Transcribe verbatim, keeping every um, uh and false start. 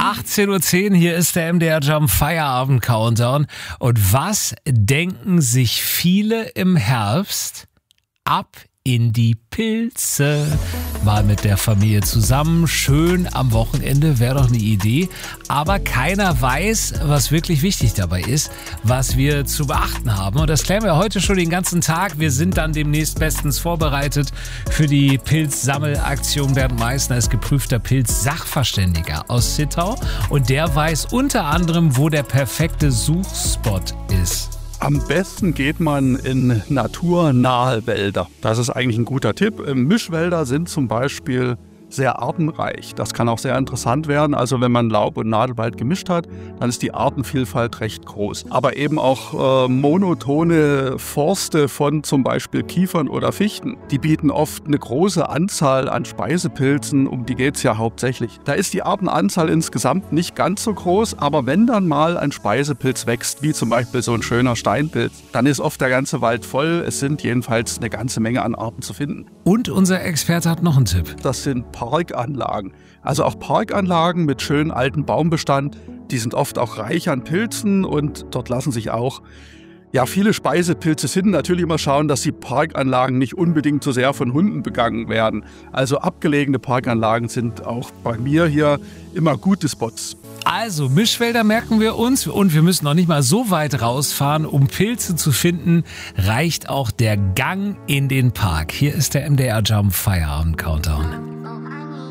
achtzehn Uhr zehn, hier ist der M D R Jump Feierabend Countdown. Und was denken sich viele im Herbst? Ab in die Pilze. Mal mit der Familie zusammen, schön am Wochenende, wäre doch eine Idee. Aber keiner weiß, was wirklich wichtig dabei ist, was wir zu beachten haben. Und das klären wir heute schon den ganzen Tag. Wir sind dann demnächst bestens vorbereitet für die Pilzsammelaktion. Bernd Meissner ist geprüfter Pilz-Sachverständiger aus Zittau. Und der weiß unter anderem, wo der perfekte Suchspot ist. Am besten geht man in naturnahe Wälder. Das ist eigentlich ein guter Tipp. Mischwälder sind zum Beispiel sehr artenreich. Das kann auch sehr interessant werden. Also wenn man Laub- und Nadelwald gemischt hat, dann ist die Artenvielfalt recht groß. Aber eben auch äh, monotone Forste von zum Beispiel Kiefern oder Fichten, die bieten oft eine große Anzahl an Speisepilzen, um die geht es ja hauptsächlich. Da ist die Artenanzahl insgesamt nicht ganz so groß, aber wenn dann mal ein Speisepilz wächst, wie zum Beispiel so ein schöner Steinpilz, dann ist oft der ganze Wald voll. Es sind jedenfalls eine ganze Menge an Arten zu finden. Und unser Experte hat noch einen Tipp. Das sind Parkanlagen. Also auch Parkanlagen mit schönem alten Baumbestand, die sind oft auch reich an Pilzen und dort lassen sich auch ja, viele Speisepilze finden. Natürlich immer schauen, dass die Parkanlagen nicht unbedingt so sehr von Hunden begangen werden. Also abgelegene Parkanlagen sind auch bei mir hier immer gute Spots. Also Mischwälder merken wir uns und wir müssen noch nicht mal so weit rausfahren, um Pilze zu finden, reicht auch der Gang in den Park. Hier ist der M D R Jump Feierabend Countdown.